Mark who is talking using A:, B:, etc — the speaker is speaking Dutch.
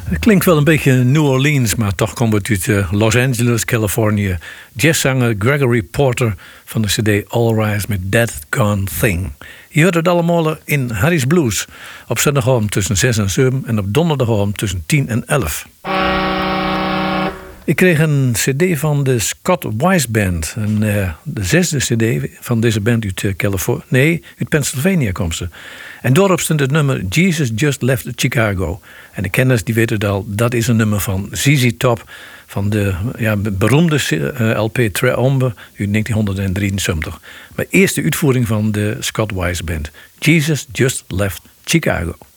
A: Het klinkt wel een beetje New Orleans, maar toch komt het uit Los Angeles, Californië. Jazzzanger Gregory Porter van de cd All Rise met That Gone Thing. Je hoort het allemaal in Harry's Blues. Op zondagavond tussen 6 en 7 en op donderdagavond tussen 10 en 11. Ik kreeg een cd van de Scott Wise Band. En, de 6e cd van deze band uit Pennsylvania komt ze. En daarop stond het nummer Jesus Just Left Chicago. En de kenners die weten het al, dat is een nummer van ZZ Top. Van de beroemde LP Triombe uit 1973. Maar eerste uitvoering van de Scott Wise Band. Jesus Just Left Chicago.